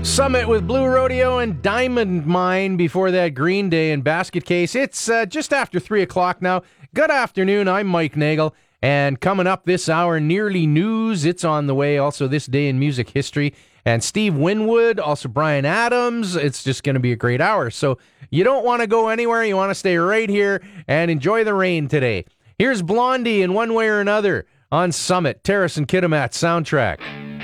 Summit with Blue Rodeo and Diamond Mine before that Green Day and Basket Case. It's just after 3 o'clock now. Good afternoon, I'm Mike Nagel. And coming up this hour, Nearly News. It's on the way. Also, This Day in Music History. And Steve Winwood, also Brian Adams. It's just going to be a great hour. So you don't want to go anywhere. You want to stay right here and enjoy the rain today. Here's Blondie in One Way or Another on Summit, Terrace and Kitimat soundtrack.